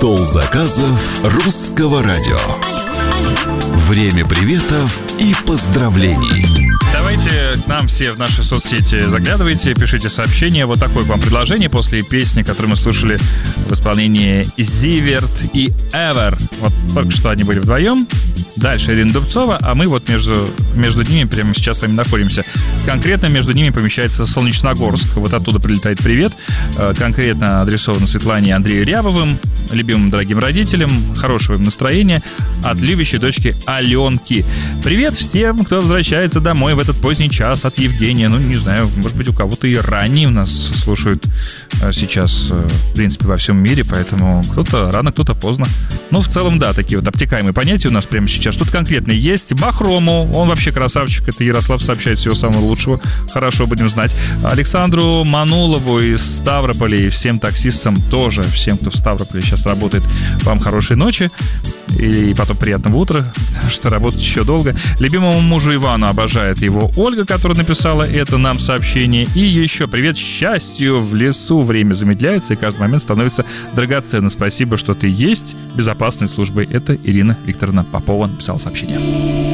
Стол заказов Русского радио. Время приветов и поздравлений. Давайте к нам все в наши соцсети заглядывайте, пишите сообщения. Вот такое к вам предложение после песни, которую мы слушали в исполнении Зиверт и Эвер. Вот только что они были вдвоем. Дальше Ирина Дубцова, а мы вот между ними прямо сейчас с вами находимся. Конкретно между ними помещается Солнечногорск. Вот оттуда прилетает привет. Конкретно адресовано Светлане и Андрею Рябовым, любимым дорогим родителям. Хорошего им настроения от любящей дочки Аленки. Привет всем, кто возвращается домой в этот поздний час от Евгения. Ну, не знаю, может быть, у кого-то и ранее нас слушают сейчас, в принципе, во всем мире, поэтому кто-то рано, кто-то поздно. Ну, в целом, да, такие вот обтекаемые понятия у нас прямо сейчас. Что-то конкретное есть. Бахрому, он вообще красавчик, это Ярослав сообщает всего самого лучшего. Хорошо, будем знать. Александру Манулову из Ставрополя и всем таксистам тоже, всем, кто в Ставрополе сейчас работает, вам хорошей ночи и потом приятного утра, что работать еще долго. Любимому мужу Ивану обожает его Ольга, которая написала это нам сообщение. И еще привет счастью в лесу. Время замедляется, и каждый момент становится драгоценным. Спасибо, что ты есть. Безопасной службы. Это Ирина Викторовна Попова написала сообщение.